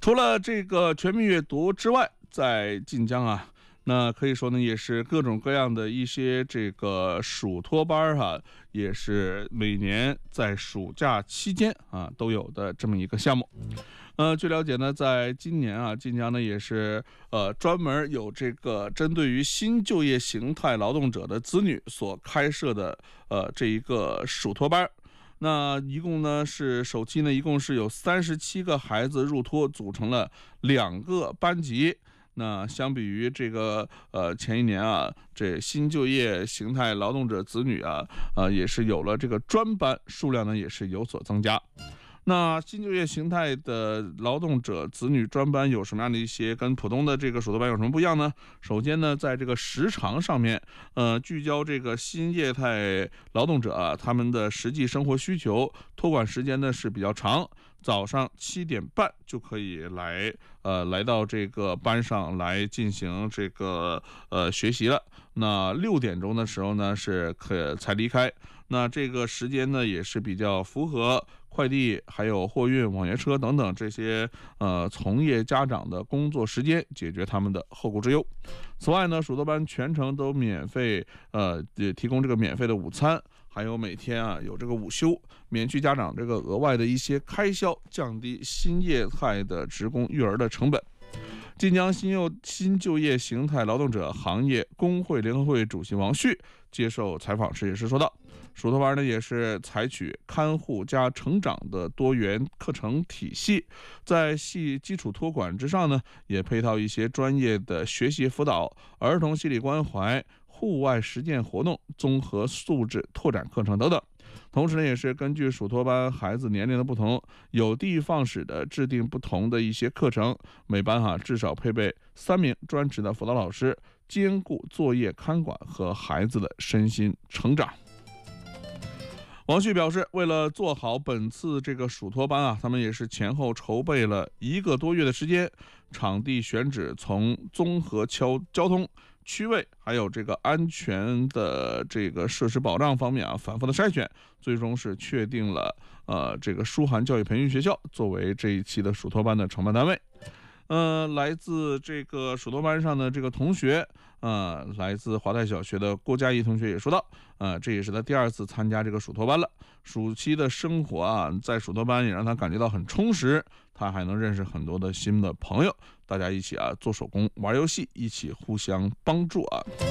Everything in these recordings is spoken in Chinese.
除了这个全民阅读之外，在晋江啊，那可以说呢，也是各种各样的一些这个暑托班也是每年在暑假期间都有的这么一个项目。据了解呢，在今年晋江呢也是专门有这个针对于新就业形态劳动者的子女所开设的这一个暑托班。那一共呢是首期呢一共是有37个孩子入托，组成了2个班级。那相比于这个前一年这新就业形态劳动者子女也是有了这个专班，数量呢也是有所增加。那新就业形态的劳动者子女专班有什么样的一些跟普通的这个暑托班有什么不一样呢？首先呢，在这个时长上面，聚焦这个新业态劳动者他们的实际生活需求，托管时间呢是比较长，早上7点半就可以来到这个班上来进行这个学习了。那6点钟的时候呢是才离开。那这个时间呢也是比较符合快递还有货运网约车等等这些从业家长的工作时间，解决他们的后顾之忧。此外呢，暑托班全程都免费提供这个免费的午餐，还有每天有这个午休，免去家长这个额外的一些开销，降低新业态的职工育儿的成本。晋江新就业形态劳动者行业工会联合会主席王旭接受采访时也是说到，暑托班呢也是采取看护加成长的多元课程体系，在系基础托管之上呢，也配套一些专业的学习辅导、儿童心理关怀、户外实践活动、综合素质拓展课程等等。同时呢，也是根据暑托班孩子年龄的不同，有的放矢的制定不同的一些课程，每班至少配备3名专职的辅导老师，兼顾作业看管和孩子的身心成长。王旭表示，为了做好本次这个暑托班他们也是前后筹备了1个多月的时间，场地选址从综合交通、区位还有这个安全的这个设施保障方面反复的筛选，最终是确定了这个舒涵教育培训学校作为这一期的暑托班的承办单位。来自这个暑托班上的这个同学，来自华泰小学的郭佳怡同学也说到，这也是他第2次参加这个暑托班了。暑期的生活在暑托班也让他感觉到很充实，他还能认识很多的新的朋友，大家一起做手工、玩游戏，一起互相帮助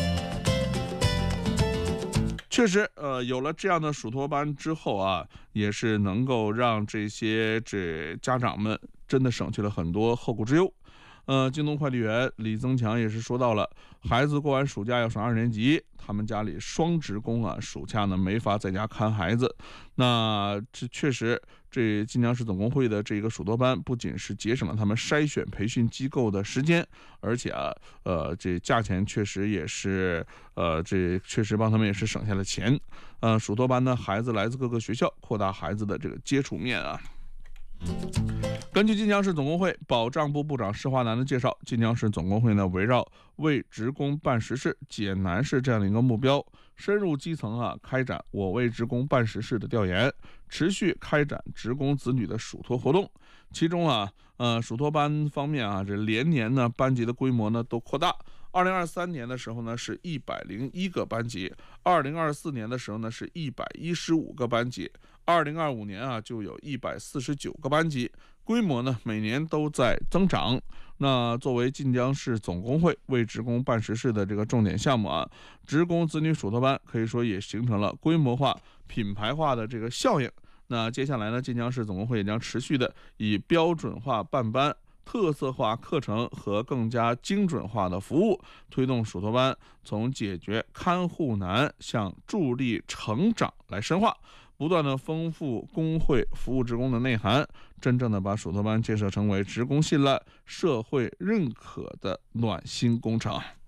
确实，有了这样的暑托班之后也是能够让这家长们真的省去了很多后顾之忧。京东快递员李增强也是说到了，孩子过完暑假要上2年级，他们家里双职工暑假呢没法在家看孩子。那这确实，这晋江市总工会的这个暑托班不仅是节省了他们筛选培训机构的时间，而且这价钱确实也是这确实帮他们也是省下了钱。暑托班呢，孩子来自各个学校，扩大孩子的这个接触面根据晋江市总工会保障部部长施华南的介绍，晋江市总工会呢围绕为职工办实事、解难事这样的一个目标，深入基层开展我为职工办实事的调研，持续开展职工子女的暑托活动。其中暑托班方面这连年呢班级的规模呢都扩大。2023年的时候呢是101个班级，2024年的时候呢是115个班级，2025年就有149个班级，规模呢每年都在增长。那作为晋江市总工会为职工办实事的这个重点项目职工子女暑托班可以说也形成了规模化、品牌化的这个效应。那接下来呢，晋江市总工会也将持续的以标准化办班、特色化课程和更加精准化的服务，推动暑托班从解决看护难向助力成长来深化，不断的丰富工会服务职工的内涵，真正的把暑托班建设成为职工信赖、社会认可的暖心工程。